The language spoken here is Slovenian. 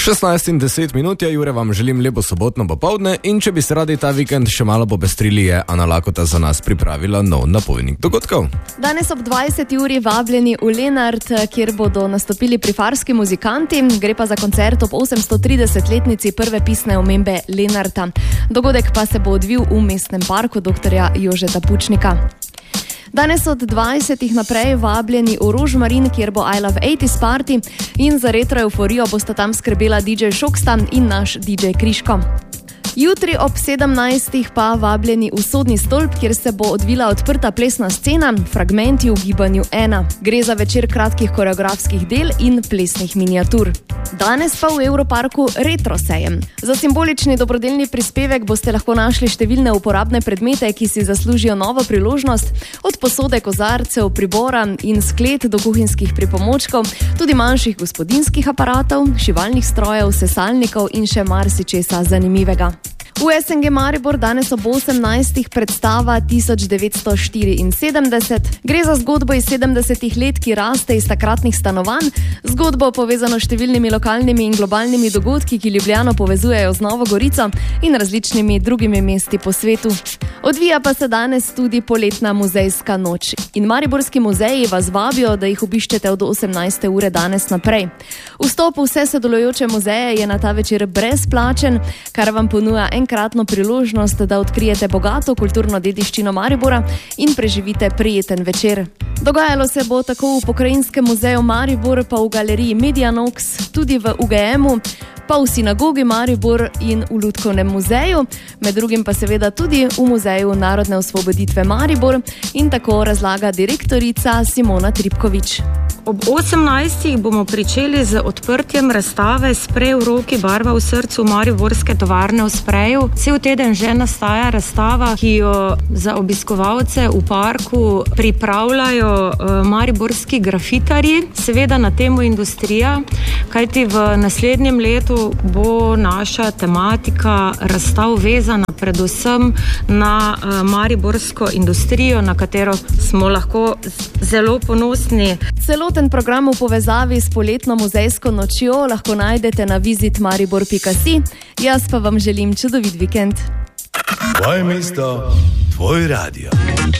16:10 je, Jure, vam želim lepo sobotno popoldne in če bi se radi ta vikend še malo popestrili, je Ana Lakota za nas pripravila nov napovednik dogodkov. Danes ob 20. uri vabljeni v Lenart, kjer bodo nastopili prifarski muzikanti. Gre pa za koncert ob 830-letnici prve pisne omembe Lenarta. Dogodek pa se bo odvil v mestnem parku dr. Jožeta Pučnika. Danes od 20. naprej vabljeni v Rožmarin, kjer bo I Love 80s party in za retro euforijo bosta tam skrbela DJ Šokstan in naš DJ Kriško. Jutri ob 17. pa vabljeni v Sodni stolp, kjer se bo odvila odprta plesna scena, fragmenti v gibanju 1. Gre za večer kratkih koreografskih del in plesnih miniatur. Danes pa v Europarku retro sejem. Za simbolični dobrodelni prispevek boste lahko našli številne uporabne predmete, ki si zaslužijo novo priložnost, od posode, kozarcev, pribora in sklet do kuhinjskih pripomočkov, tudi manjših gospodinjskih aparatov, šivalnih strojev, sesalnikov in še marsičesa zanimivega. V SNG Maribor danes ob 18. predstava 1974. Gre za zgodbo iz 70. let, ki raste iz takratnih stanovanj, zgodbo povezano s številnimi lokalnimi in globalnimi dogodki, ki Ljubljano povezujejo z Novo Gorico in različnimi drugimi mesti po svetu. Odvija pa se danes tudi poletna muzejska noč in mariborski muzeji vas vabijo, da jih obiščete od 18. ure danes naprej. Vstop v vse sodelujoče muzeje je na ta večer brezplačen, kar vam ponuja enkratno priložnost, da odkrijete bogato kulturno dediščino Maribora in preživite prijeten večer. Dogajalo se bo tako v Pokrajinskem muzeju Maribor, pa v galeriji Medianox, tudi v UGM-u, pa v sinagogi Maribor in v Lutkovnem muzeju, med drugim pa seveda tudi v Muzeju narodne osvoboditve Maribor, in tako razlaga direktorica Simona Tripkovič. Ob 18. bomo pričeli z odprtjem razstave Sprej v roki, barva v srcu mariborske tovarne v spreju. Cel teden že nastaja razstava, ki jo za obiskovalce v parku pripravljajo mariborski grafitarji, seveda na temo industrija, kajti v naslednjem letu bo naša tematika razstav vezana predvsem na mariborsko industrijo, na katero smo lahko zelo ponosni. Celoten program v povezavi s poletno muzejsko nočjo lahko najdete na visitmaribor.si. Jaz pa vam želim čudovit vikend. Tvoje mesto, tvoj radio.